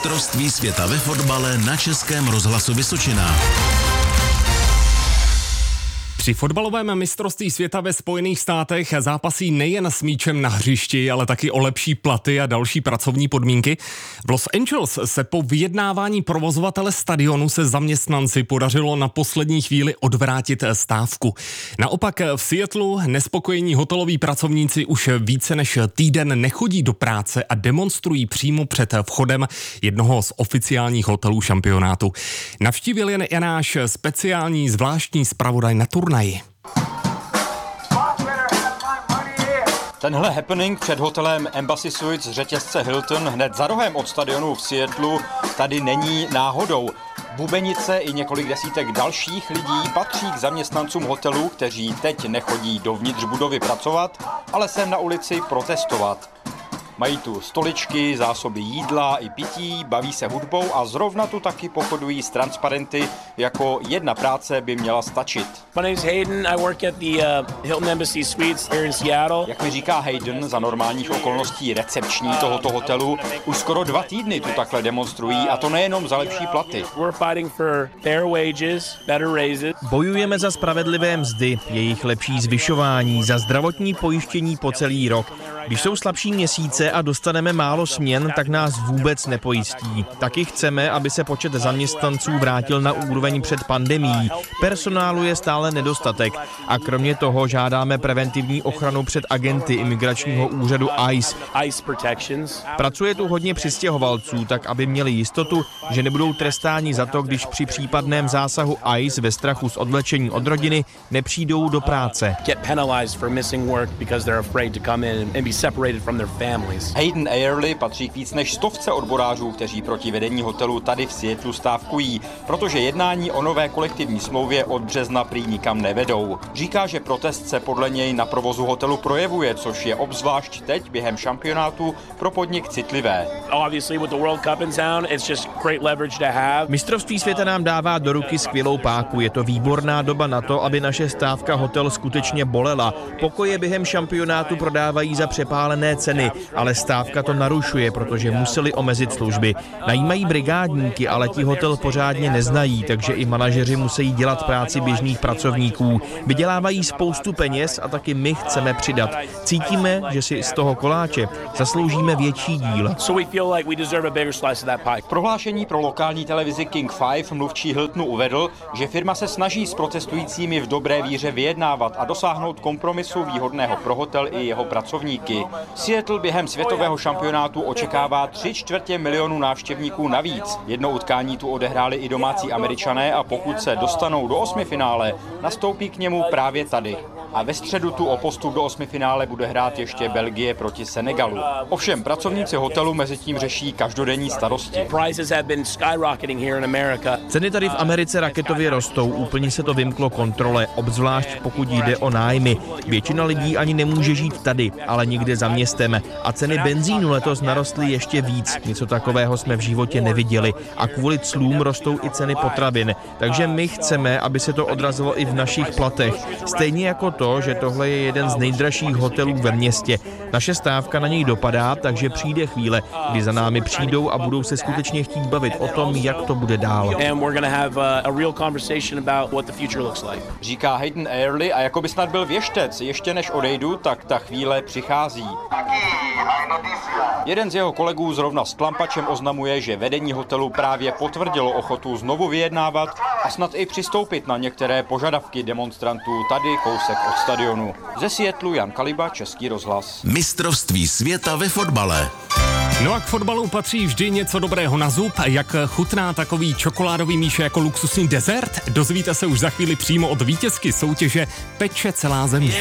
Mistrovství světa ve fotbale na Českém rozhlasu Vysočina. Při fotbalovém mistrovství světa ve Spojených státech zápasí nejen s míčem na hřišti, ale taky o lepší platy a další pracovní podmínky. V Los Angeles se po vyjednávání provozovatele stadionu se zaměstnanci podařilo na poslední chvíli odvrátit stávku. Naopak v Seattlu nespokojení hoteloví pracovníci už více než týden nechodí do práce a demonstrují přímo před vchodem jednoho z oficiálních hotelů šampionátu. Navštívil jen náš speciální zvláštní zpravodaj na turnaji. Tenhle happening před hotelem Embassy Suites z řetězce Hilton hned za rohem od stadionu v Seattlu tady není náhodou. Bubenice i několik desítek dalších lidí patří k zaměstnancům hotelu, kteří teď nechodí dovnitř budovy pracovat, ale sem na ulici protestovat. Mají tu stoličky, zásoby jídla i pití, baví se hudbou a zrovna tu taky pochodují s transparenty, jako jedna práce by měla stačit. My name is Hayden, I work at the Hilton Embassy Suites here in Seattle. Jak mi říká Hayden, za normálních okolností recepční tohoto hotelu, už skoro 2 týdny tu takhle demonstrují a to nejenom za lepší platy. We're fighting for fair wages, better raises. Bojujeme za spravedlivé mzdy, jejich lepší zvyšování, za zdravotní pojištění po celý rok. Když jsou slabší měsíce a dostaneme málo směn, tak nás vůbec nepojistí. Taky chceme, aby se počet zaměstnanců vrátil na úroveň před pandemií. Personálu je stále nedostatek a kromě toho žádáme preventivní ochranu před agenty imigračního úřadu ICE. Pracuje tu hodně přistěhovalců, tak aby měli jistotu, že nebudou trestáni za to, když při případném zásahu ICE ve strachu z odvlečení od rodiny nepřijdou do práce. Hayden Airley patří k víc než 100 odborářů, kteří proti vedení hotelu tady v Seattlu stávkují, protože jednání o nové kolektivní smlouvě od března prý nikam nevedou. Říká, že protest se podle něj na provozu hotelu projevuje, což je obzvlášť teď během šampionátu pro podnik citlivé. Mistrovství světa nám dává do ruky skvělou páku. Je to výborná doba na to, aby naše stávka hotel skutečně bolela. Pokoje během šampionátu prodávají za přepálené ceny, ale stávka to narušuje, protože museli omezit služby. Najímají brigádníky, ale ti hotel pořádně neznají, takže i manažeři musí dělat práci běžných pracovníků. Vydělávají spoustu peněz a taky my chceme přidat. Cítíme, že si z toho koláče zasloužíme větší díl. V prohlášení pro lokální televizi King 5 mluvčí Hiltonu uvedl, že firma se snaží s protestujícími v dobré víře vyjednávat a dosáhnout kompromisu výhodného pro hotel i jeho pracovníky. Seattle během světového šampionátu očekává 3/4 milionu návštěvníků navíc. Jedno utkání tu odehráli i domácí Američané a pokud se dostanou do 8finále, nastoupí k němu právě tady. A ve středu tu o postup do 8finále bude hrát ještě Belgie proti Senegalu. Ovšem pracovníci hotelu mezitím řeší každodenní starosti. Ceny tady v Americe raketově rostou, úplně se to vymklo kontrole, obzvlášť pokud jde o nájmy. Většina lidí ani nemůže žít tady, ale někde za městem. A ceny benzínu letos narostly ještě víc. Něco takového jsme v životě neviděli. A kvůli clům rostou i ceny potravin. Takže my chceme, aby se to odrazilo i v našich platech. Stejně jako to, že tohle je jeden z nejdražších hotelů ve městě. Naše stávka na něj dopadá, takže přijde chvíle, kdy za námi přijdou a budou se skutečně chtít bavit o tom, jak to bude dál. Říká Hayden Airley a jako by snad byl věštec, ještě než odejdu, tak ta chvíle přichází. Jeden z jeho kolegů zrovna s tlampačem oznamuje, že vedení hotelu právě potvrdilo ochotu znovu vyjednávat a snad i přistoupit na některé požadavky demonstrantů tady kousek od stadionu. Ze Seattlu Jan Kaliba, Český rozhlas. Mistrovství světa ve fotbale. No a k fotbalu patří vždy něco dobrého na zub. Jak chutná takový čokoládový míše jako luxusní dezert? Dozvíte se už za chvíli přímo od vítězky soutěže Peče celá země.